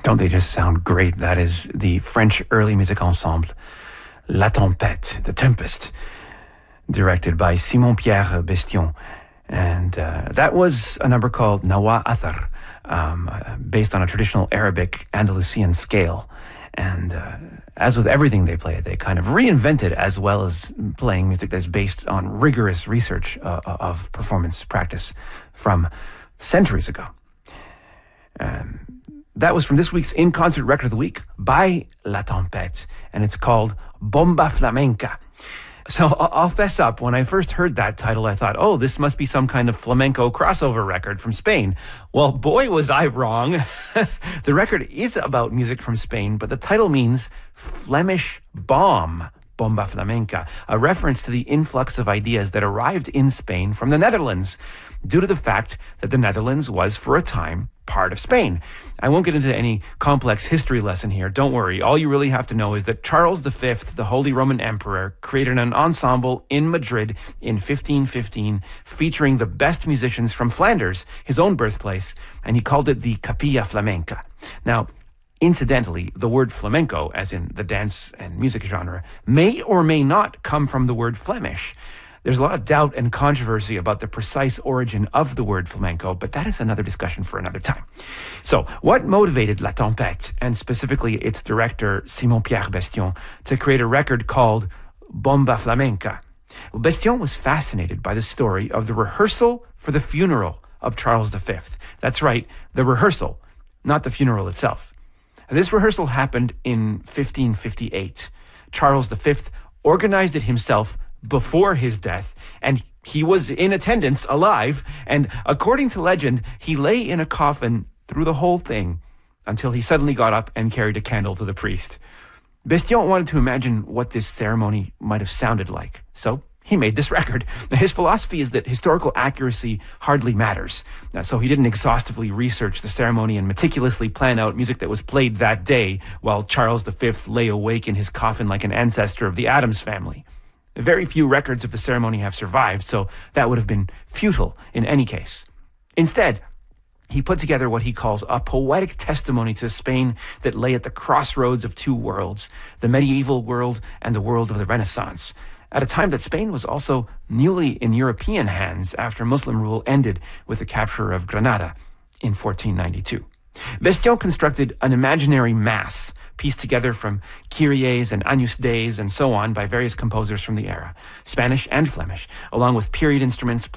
Don't they just sound great? That is the French early music ensemble, La Tempête, The Tempest, directed by Simon-Pierre Bestion. And that was a number called Nawa Athar, based on a traditional Arabic Andalusian scale. And as with everything they play, they kind of reinvent it, as well as playing music that's based on rigorous research of performance practice from centuries ago. That was from this week's In-Concert Record of the Week by La Tempête, and it's called Bomba Flamenca. So I'll fess up, when I first heard that title, I thought, oh, this must be some kind of flamenco crossover record from Spain. Well, boy, was I wrong. The record is about music from Spain, but the title means Flemish bomb, Bomba Flamenca, a reference to the influx of ideas that arrived in Spain from the Netherlands, due to the fact that the Netherlands was, for a time, part of Spain. I won't get into any complex history lesson here. Don't worry. All you really have to know is that Charles V, the Holy Roman Emperor, created an ensemble in Madrid in 1515 featuring the best musicians from Flanders, his own birthplace, and he called it the Capilla Flamenca. Now, incidentally, the word flamenco, as in the dance and music genre, may or may not come from the word Flemish. There's a lot of doubt and controversy about the precise origin of the word flamenco, but that is another discussion for another time. So, what motivated La Tempête, and specifically its director, Simon-Pierre Bestion, to create a record called Bomba Flamenca? Well, Bestion was fascinated by the story of the rehearsal for the funeral of Charles V. That's right, the rehearsal, not the funeral itself. This rehearsal happened in 1558. Charles V organized it himself before his death, and he was in attendance, alive, and according to legend, he lay in a coffin through the whole thing until he suddenly got up and carried a candle to the priest. Bestion wanted to imagine what this ceremony might have sounded like, so he made this record. His philosophy is that historical accuracy hardly matters, so he didn't exhaustively research the ceremony and meticulously plan out music that was played that day while Charles V lay awake in his coffin like an ancestor of the Addams family. Very few records of the ceremony have survived, so that would have been futile in any case. Instead, he put together what he calls a poetic testimony to Spain that lay at the crossroads of two worlds, the medieval world and the world of the Renaissance, at a time that Spain was also newly in European hands after Muslim rule ended with the capture of Granada in 1492. Bestion constructed an imaginary mass pieced together from Kyries and Agnus Deis and so on by various composers from the era, Spanish and Flemish, along with period instruments